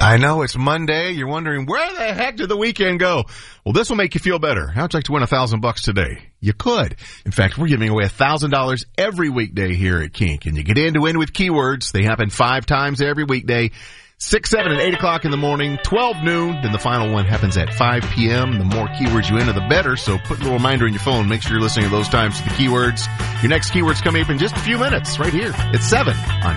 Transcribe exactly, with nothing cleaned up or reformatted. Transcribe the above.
I know, it's Monday. You're wondering, where the heck did the weekend go? Well, this will make you feel better. How'd you like to win a thousand bucks today? You could. In fact, we're giving away a thousand dollars every weekday here at Kink. And you get in to win with keywords. They happen five times every weekday. Six, seven, and eight o'clock in the morning, twelve noon. Then the final one happens at five p.m. The more keywords you enter, the better. So put a little reminder in your phone. Make sure you're listening at those times to the keywords. Your next keyword's coming up in just a few minutes right here at seven on